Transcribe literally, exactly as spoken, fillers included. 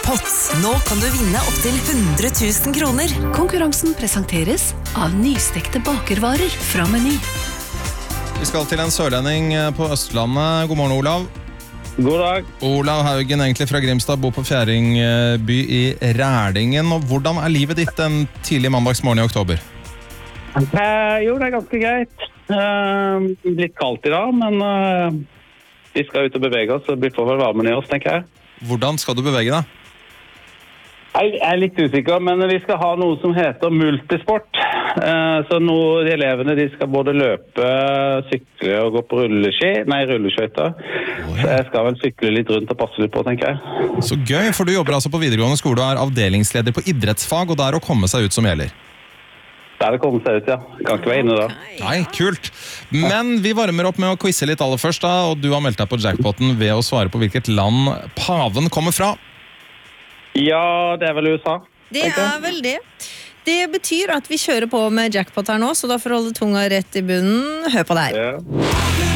Jackpot. Nå kan du vinne opp til hundre tusen kroner. Konkurransen presenteres av nystekte bakervarer fra Meny. Vi skal til en sørlending på Østlandet. God morgen, Olav. God dag. Olav Haugen, egentlig fra Grimstad, bor på Fjæringby i Rælingen. Og hvordan er livet ditt en tidlig mandagsmorgen i oktober? Eh, jo, det er ganske greit. Eh, litt kaldt i dag, men eh, vi skal ut og bevege oss, så vi får vel varmen i oss, tenker jeg. Hvordan skal du bevege deg? Jeg er litt usikker, men vi skal ha noe som heter multisport. Eh, så nå de elevene de skal både løpe, sykle og gå på rulleski, nei, rulleskøyter. Oh, ja. Så jeg skal vel sykle litt rundt og passe litt på, tenker jeg. Så gøy, for du jobber altså på videregående skole og er avdelingsleder på idrettsfag, og der å komme seg ut som gjelder. Der det kommer seg ut, ja. Kan ikke være inne da. Nei, kult. Men vi varmer opp med å quizze litt aller først da, og du har meldt deg på jackpoten ved å svare på hvilket land paven kommer fra. Ja, det er vel U S A. Det er vel det. Det betyr at vi kjører på med jackpot her nå, så da får du holde tunga rett i bunnen. Hør på det her. Ja.